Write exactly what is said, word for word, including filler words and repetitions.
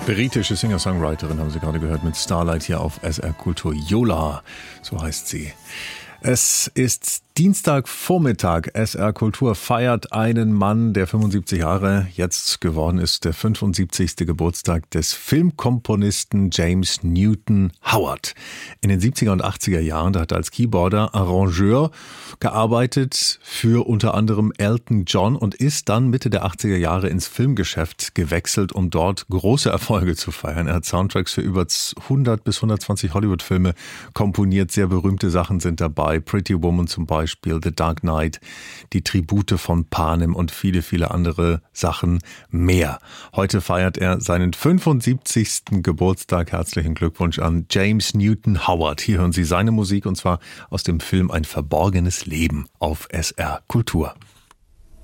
Britische Singer-Songwriterin haben Sie gerade gehört mit Starlight hier auf S R Kultur. Yola, so heißt sie. Es ist Dienstagvormittag. S R Kultur feiert einen Mann, der fünfundsiebzig Jahre jetzt geworden ist, der fünfundsiebzigste Geburtstag des Filmkomponisten James Newton Howard. In den siebziger und achtziger Jahren, da hat er als Keyboarder, Arrangeur gearbeitet für unter anderem Elton John und ist dann Mitte der achtziger Jahre ins Filmgeschäft gewechselt, um dort große Erfolge zu feiern. Er hat Soundtracks für über hundert bis hundertzwanzig Hollywood-Filme komponiert. Sehr berühmte Sachen sind dabei. Pretty Woman zum Beispiel, The Dark Knight, die Tribute von Panem und viele, viele andere Sachen mehr. Heute feiert er seinen fünfundsiebzigsten Geburtstag. Herzlichen Glückwunsch an James Newton Howard. Hier hören Sie seine Musik und zwar aus dem Film Ein verborgenes Leben auf S R Kultur.